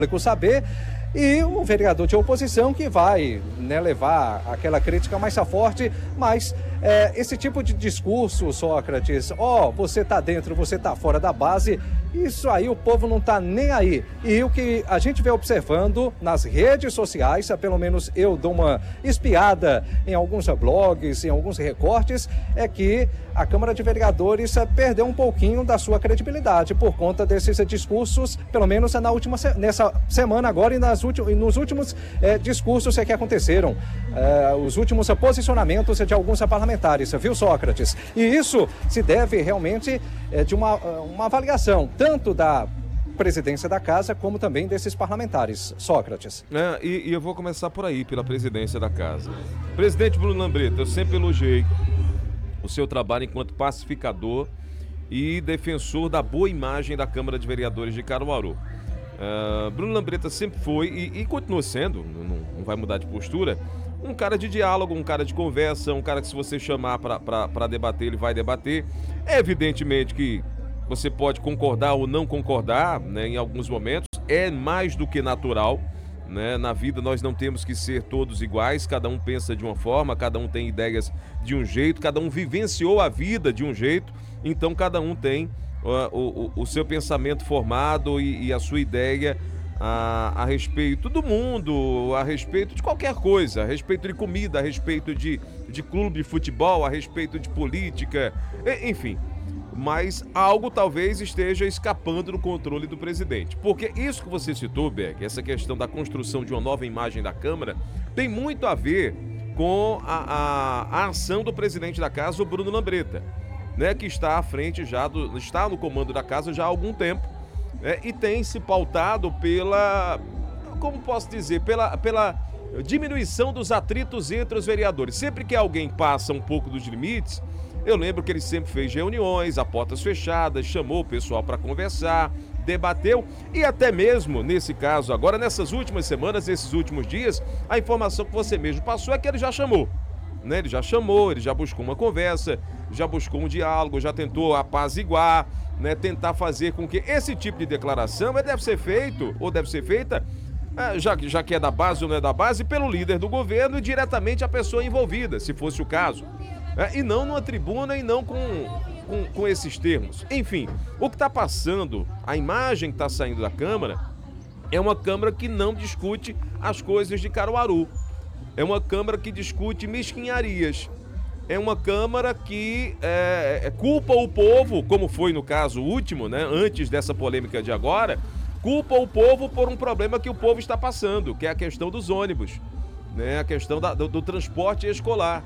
saber, e o vereador de oposição que vai, levar aquela crítica mais forte, mas esse tipo de discurso, Sócrates, você tá dentro, você tá fora da base, isso aí o povo não tá nem aí. E o que a gente vem observando nas redes sociais, pelo menos eu dou uma espiada em alguns blogs, em alguns recortes, é que a Câmara de Vereadores perdeu um pouquinho da sua credibilidade por conta desses discursos, pelo menos nessa semana agora e nos últimos discursos que aconteceram, os últimos posicionamentos de alguns parlamentares, viu, Sócrates? E isso se deve realmente de uma avaliação, tanto da presidência da casa, como também desses parlamentares. Sócrates. E eu vou começar por aí, pela presidência da casa. Presidente Bruno Lambreta, eu sempre elogiei o seu trabalho enquanto pacificador e defensor da boa imagem da Câmara de Vereadores de Caruaru. Bruno Lambreta sempre foi e continua sendo, não vai mudar de postura, um cara de diálogo, um cara de conversa, um cara que se você chamar para debater, ele vai debater. É evidentemente que você pode concordar ou não concordar, em alguns momentos, é mais do que natural, Na vida nós não temos que ser todos iguais, cada um pensa de uma forma, cada um tem ideias de um jeito, cada um vivenciou a vida de um jeito, então cada um tem o seu pensamento formado e a sua ideia a respeito do mundo, a respeito de qualquer coisa, a respeito de comida, a respeito de clube de futebol, a respeito de política, enfim. Mas algo talvez esteja escapando do controle do presidente. Porque isso que você citou, Beck, essa questão da construção de uma nova imagem da Câmara, tem muito a ver com a ação do presidente da casa, o Bruno Lambreta, que está à frente está no comando da casa já há algum tempo, e tem se pautado como posso dizer, pela diminuição dos atritos entre os vereadores. Sempre que alguém passa um pouco dos limites, eu lembro que ele sempre fez reuniões a portas fechadas, chamou o pessoal para conversar, debateu e até mesmo, nesse caso agora, nessas últimas semanas, nesses últimos dias, a informação que você mesmo passou é que ele já chamou. Ele já chamou, ele já buscou uma conversa, já buscou um diálogo, já tentou apaziguar, tentar fazer com que esse tipo de declaração deve ser feito, ou deve ser feita, já que é da base ou não é da base, pelo líder do governo e diretamente a pessoa envolvida, se fosse o caso. E não numa tribuna e não com esses termos. Enfim, o que está passando, a imagem que está saindo da Câmara, é uma Câmara que não discute as coisas de Caruaru. É uma Câmara que discute mesquinharias. É uma Câmara que culpa o povo, como foi no caso último, antes dessa polêmica de agora, culpa o povo por um problema que o povo está passando, que é a questão dos ônibus, a questão do transporte escolar.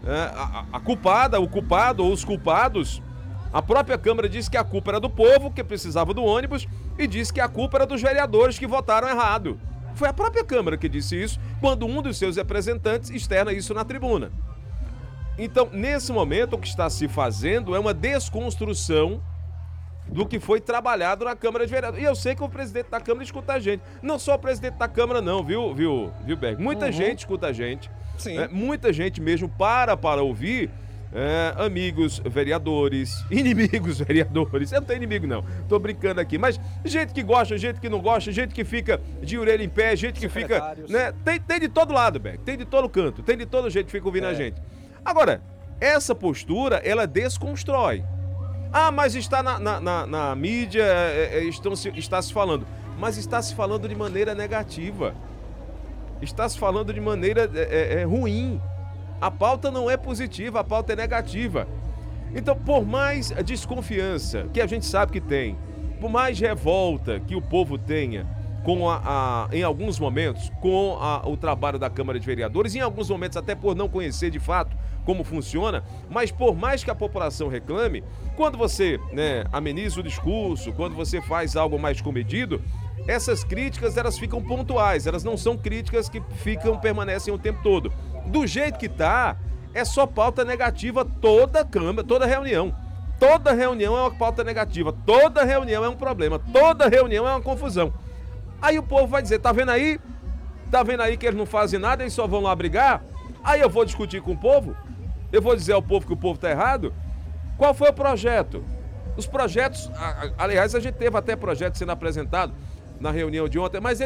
A culpada, o culpado ou os culpados, a própria Câmara disse que a culpa era do povo, que precisava do ônibus, e disse que a culpa era dos vereadores que votaram errado. Foi a própria Câmara que disse isso, quando um dos seus representantes externa isso na tribuna. Então, nesse momento, o que está se fazendo é uma desconstrução do que foi trabalhado na Câmara de Vereadores. E eu sei que o presidente da Câmara escuta a gente. Não só o presidente da Câmara não, viu, Berg? Muita gente escuta a gente. Sim. Muita gente mesmo para ouvir, amigos vereadores, inimigos vereadores. Eu não tenho inimigo não, tô brincando aqui, mas gente que gosta, gente que não gosta, gente que fica de orelha em pé, gente que fica, tem de todo lado, Beck, tem de todo canto, tem de todo jeito que fica ouvindo a gente. Agora, essa postura, ela desconstrói. Mas está na mídia, está se falando, mas está se falando de maneira negativa. Está se falando de maneira ruim. A pauta não é positiva, a pauta é negativa. Então, por mais desconfiança que a gente sabe que tem, por mais revolta que o povo tenha em alguns momentos, com o trabalho da Câmara de Vereadores, em alguns momentos até por não conhecer de fato como funciona, mas por mais que a população reclame, quando você ameniza o discurso, quando você faz algo mais comedido, essas críticas elas ficam pontuais, elas não são críticas que permanecem o tempo todo. Do jeito que tá, é só pauta negativa toda Câmara, toda reunião. Toda reunião é uma pauta negativa, toda reunião é um problema, toda reunião é uma confusão. Aí o povo vai dizer, tá vendo aí? Tá vendo aí que eles não fazem nada, eles só vão lá brigar? Aí eu vou discutir com o povo? Eu vou dizer ao povo que o povo tá errado? Qual foi o projeto? Os projetos, aliás, a gente teve até projeto sendo apresentado na reunião de ontem, mas